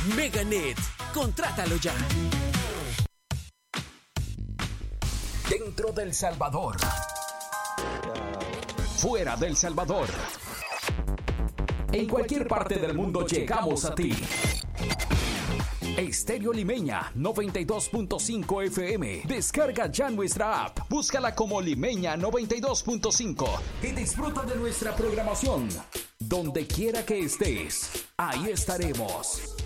Meganet, contrátalo ya. Dentro del Salvador. Fuera del Salvador. En cualquier parte del mundo llegamos a ti. Estéreo Limeña 92.5 FM. Descarga ya nuestra app. Búscala como Limeña 92.5 y disfruta de nuestra programación. Donde quiera que estés, ahí estaremos.